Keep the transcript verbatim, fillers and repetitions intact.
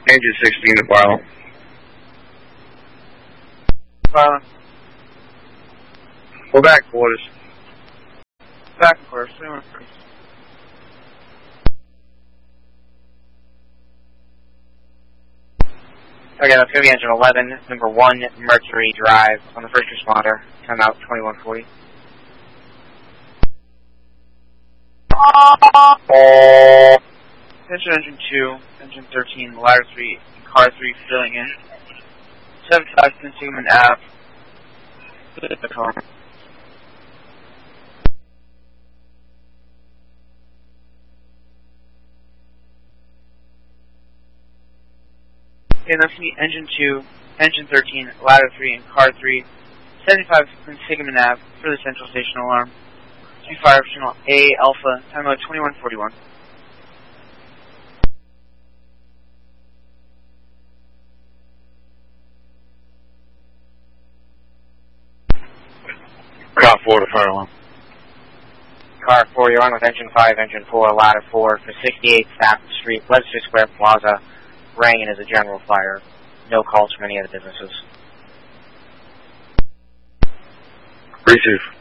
Engine sixteen to Barlow. Barlow. Go back quarters. Back quarters, twenty-one first. Okay, that's going to be engine eleven, number one, Mercury Drive, on the first responder. Time out twenty-one forty. Attention engine two, engine thirteen, ladder three, and car three filling in. seven five, Sigmund Ave. The car. Okay, that's me, engine two, engine thirteen, ladder three, and car three, seventy-five from Sigmund Ave for the central station alarm. Two fire channel A Alpha, time out twenty-one forty-one. Car four to fire alarm. Car four, you're on with engine five, engine four, ladder four for sixty-eight Stafford Street, Leicester Square Plaza. Rang in as a general fire. No calls from any other businesses. Receive.